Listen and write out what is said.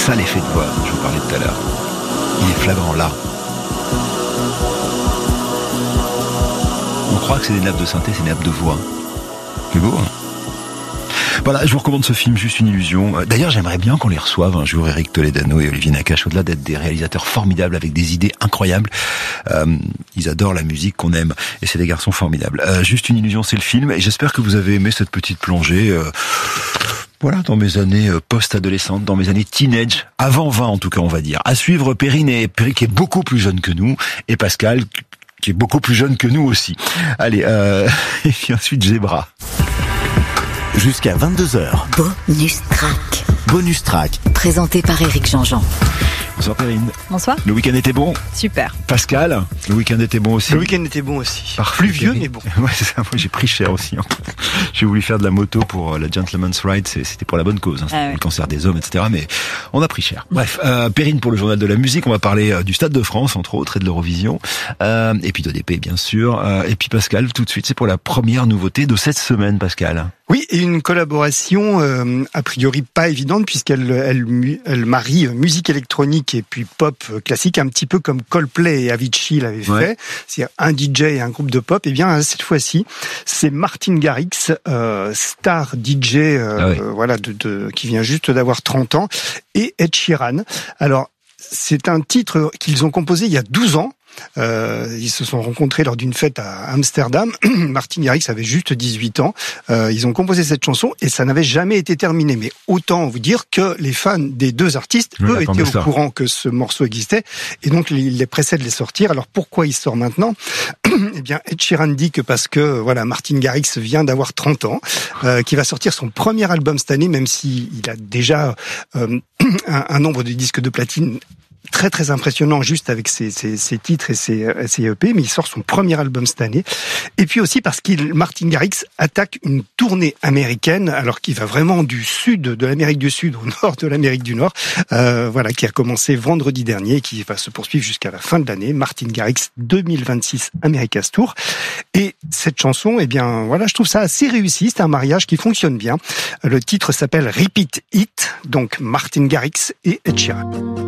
ça l'effet de voix dont je vous parlais tout à l'heure. Il est flagrant là. On croit que c'est des nappes de synthé, c'est des nappes de voix. C'est beau, hein. Voilà, je vous recommande ce film, Juste une illusion. D'ailleurs, j'aimerais bien qu'on les reçoive un jour, Eric Toledano et Olivier Nakache, au-delà d'être des réalisateurs formidables avec des idées incroyables. Ils adorent la musique qu'on aime et c'est des garçons formidables. Juste une illusion, c'est le film et j'espère que vous avez aimé cette petite plongée. Voilà, dans mes années post-adolescentes, dans mes années teenage, avant 20 en tout cas, on va dire. À suivre Perrine qui est beaucoup plus jeune que nous, et Pascal, qui est beaucoup plus jeune que nous aussi. Allez, et puis ensuite Zebra. Jusqu'à 22h. Bonus track. Bonus track. Présenté par Éric Jean-Jean. Bonsoir Perrine. Bonsoir. Le week-end était bon? Super. Pascal, le week-end était bon aussi? Le week-end était bon aussi. Parfait, Pluvieux, Perrine. mais bon. Ouais, c'est ça. Moi, j'ai pris cher aussi. J'ai voulu faire de la moto pour la Gentleman's Ride. C'était pour la bonne cause. Hein. C'était pour le cancer des hommes, etc. Mais on a pris cher. Bref, Perrine pour le journal de la musique. On va parler du Stade de France, entre autres, et de l'Eurovision. Et puis d'ODP, bien sûr. Et puis Pascal, tout de suite, c'est pour la première nouveauté de cette semaine, Pascal. Oui, et une collaboration a priori pas évidente puisqu'elle marie musique électronique et puis pop classique, un petit peu comme Coldplay et Avicii l'avaient fait. C'est-à-dire un DJ et un groupe de pop. Et bien cette fois-ci, c'est Martin Garrix, star DJ, voilà, qui vient juste d'avoir 30 ans, et Ed Sheeran. Alors c'est un titre qu'ils ont composé il y a 12 ans. Ils se sont rencontrés lors d'une fête à Amsterdam. Martin Garrix avait juste 18 ans. Ils ont composé cette chanson et ça n'avait jamais été terminé. Mais autant vous dire que les fans des deux artistes, eux, étaient au courant que ce morceau existait et donc ils les pressaient de les sortir. Alors pourquoi il sort maintenant? Eh bien, Ed Sheeran dit que parce que voilà, Martin Garrix vient d'avoir 30 ans, qu'il va sortir son premier album cette année, même s'il a déjà un nombre de disques de platine très très impressionnant juste avec ses titres et ses EP, mais il sort son premier album cette année. Et puis aussi parce Martin Garrix attaque une tournée américaine, alors qu'il va vraiment du sud de l'Amérique du Sud au nord de l'Amérique du Nord, voilà, qui a commencé vendredi dernier et qui va se poursuivre jusqu'à la fin de l'année. Martin Garrix 2026 America's Tour. Et cette chanson, eh bien voilà, je trouve ça assez réussi. C'est un mariage qui fonctionne bien. Le titre s'appelle Repeat It, donc Martin Garrix et Ed Sheeran.